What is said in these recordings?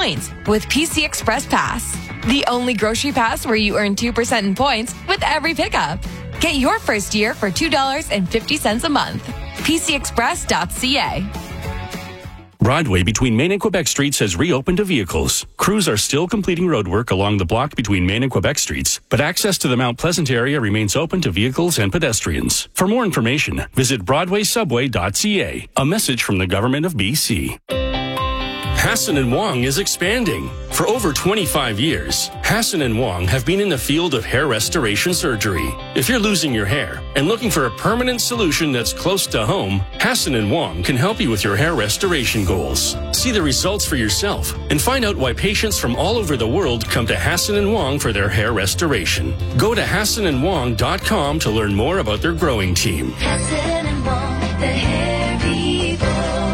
points with PC Express Pass. The only grocery pass where you earn 2% in points with every pickup. Get your first year for $2.50 a month. PCExpress.ca. Broadway between Main and Quebec Streets has reopened to vehicles. Crews are still completing roadwork along the block between Main and Quebec Streets, but access to the Mount Pleasant area remains open to vehicles and pedestrians. For more information, visit BroadwaySubway.ca. A message from the Government of BC. Hassan and Wong is expanding. For over 25 years, Hassan and Wong have been in the field of hair restoration surgery. If you're losing your hair and looking for a permanent solution that's close to home, Hassan and Wong can help you with your hair restoration goals. See the results for yourself and find out why patients from all over the world come to Hassan and Wong for their hair restoration. Go to HassanandWong.com to learn more about their growing team. Hassan and Wong, the hair people.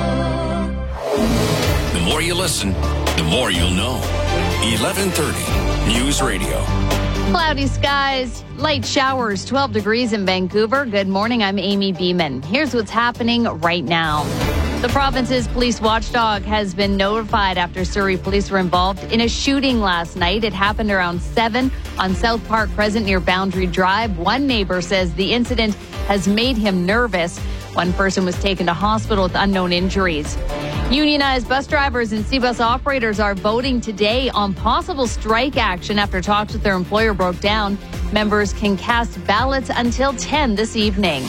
The more you listen, the more you'll know. 1130 News Radio. Cloudy skies, light showers, 12 degrees in Vancouver. Good morning, I'm Amy Beeman. Here's what's happening right now. The province's police watchdog has been notified after Surrey police were involved in a shooting last night. It happened around 7 on South Park Crescent near Boundary Drive. One neighbor says the incident has made him nervous. One person was taken to hospital with unknown injuries. Unionized bus drivers and C-bus operators are voting today on possible strike action after talks with their employer broke down. Members can cast ballots until 10 this evening.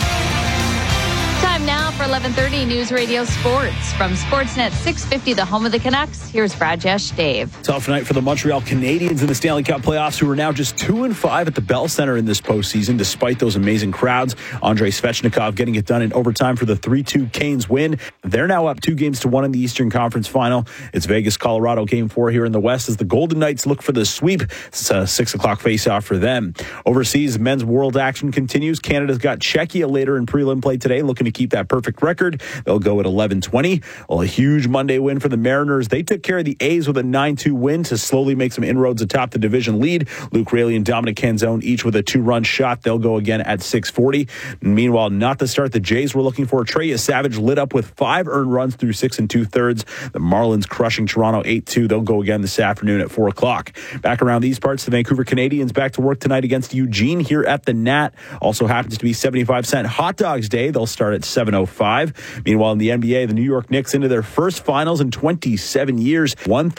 Time now for 11:30 News Radio Sports. From Sportsnet 650, the home of the Canucks, here's Rajesh Dave. Tough night for the Montreal Canadiens in the Stanley Cup playoffs, who are now just 2-5 at the Bell Center in this postseason, despite those amazing crowds. Andrei Svechnikov getting it done in overtime for the 3-2 Canes win. They're now up 2-1 in the Eastern Conference Final. It's Vegas, Colorado, Game 4 here in the West as the Golden Knights look for the sweep. It's a 6 o'clock face-off for them. Overseas, men's world action continues. Canada's got Czechia later in prelim play today, looking to keep that perfect record. They'll go at 11-20. Well, a huge Monday win for the Mariners. They took care of the A's with a 9-2 win to slowly make some inroads atop the division lead. Luke Raley and Dominic Canzone each with a 2-run shot. They'll go again at 6:40. Meanwhile, not the start the Jays were looking for. Trey Savage lit up with 5 earned runs through 6 2/3. The Marlins crushing Toronto 8-2. They'll go again this afternoon at 4 o'clock. Back around these parts, the Vancouver Canadians back to work tonight against Eugene here at the Nat. Also happens to be 75-cent Hot Dogs Day. They'll start at 7:05. Meanwhile, in the NBA, the New York Knicks into their first finals in 27 years,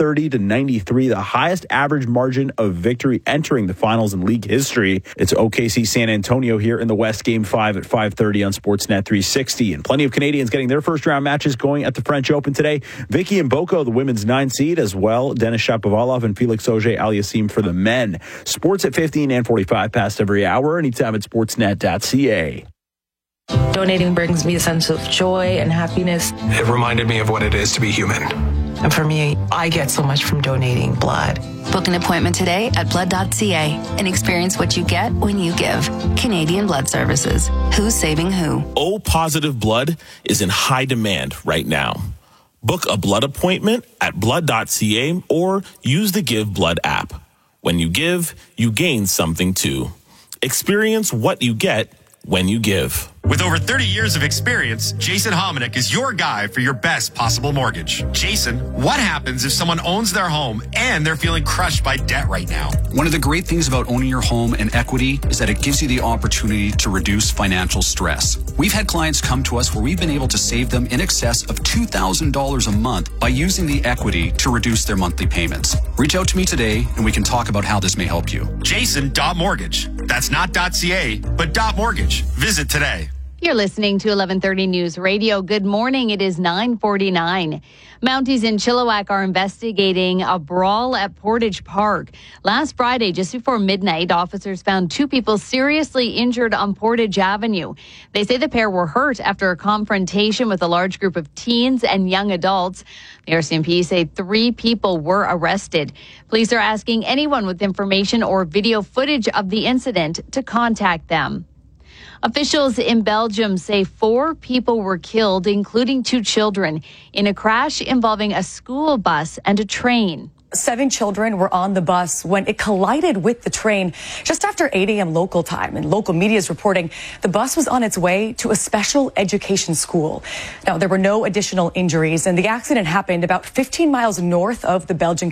130-93, the highest average margin of victory entering the finals in league history. It's OKC San Antonio here in the West, Game 5 at 5:30 on Sportsnet 360. And plenty of Canadians getting their first round matches going at the French Open today. Vicky Mboko, the women's 9 seed, as well. Denis Shapovalov and Felix Auger-Aliassime for the men. Sports at 15 and 45 past every hour, anytime at sportsnet.ca. Donating brings me a sense of joy and happiness. It reminded me of what it is to be human. And for me, I get so much from donating blood. Book an appointment today at blood.ca and experience what you get when you give. Canadian Blood Services. Who's saving who? O-positive blood is in high demand right now. Book a blood appointment at blood.ca or use the Give Blood app. When you give, you gain something too. Experience what you get when you give. With over 30 years of experience, Jason Hominick is your guy for your best possible mortgage. Jason, what happens if someone owns their home and they're feeling crushed by debt right now? One of the great things about owning your home and equity is that it gives you the opportunity to reduce financial stress. We've had clients come to us where we've been able to save them in excess of $2,000 a month by using the equity to reduce their monthly payments. Reach out to me today and we can talk about how this may help you. Jason.mortgage. That's not .ca, but .mortgage. Visit today. You're listening to 1130 News Radio. Good morning. It is 9:49. Mounties in Chilliwack are investigating a brawl at Portage Park. Last Friday, just before midnight, officers found 2 people seriously injured on Portage Avenue. They say the pair were hurt after a confrontation with a large group of teens and young adults. The RCMP say 3 people were arrested. Police are asking anyone with information or video footage of the incident to contact them. Officials in Belgium say 4 people were killed, including 2 children, in a crash involving a school bus and a train. 7 children were on the bus when it collided with the train just after 8 a.m. local time. And local media is reporting the bus was on its way to a special education school. Now, there were no additional injuries, and the accident happened about 15 miles north of the Belgian